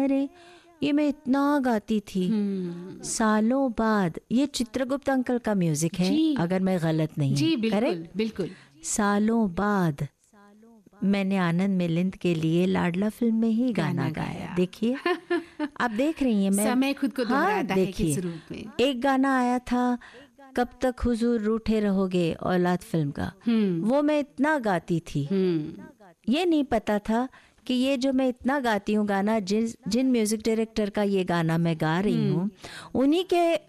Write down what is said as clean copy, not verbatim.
अरे ये मैं इतना गाती थी। सालों बाद, ये चित्रगुप्त अंकल का म्यूजिक है अगर मैं गलत नहीं जी हूँ। बिल्कुल बिल्कुल। सालों बाद मैंने आनंद मिलिंद के लिए लाडला फिल्म में ही गाना गाया। देखिए आप देख रही हैं, मैं समय खुद को दोहराता है किस देखिए रूप में। एक गाना आया था, कब तक हुजूर रूठे रहोगे, औलाद फिल्म का। वो मैं इतना गाती थी, ये नहीं पता था कि ये जो मैं इतना गाती हूँ गाना, जिन म्यूजिक डायरेक्टर का ये गाना मैं गा रही हूँ, उन्हीं के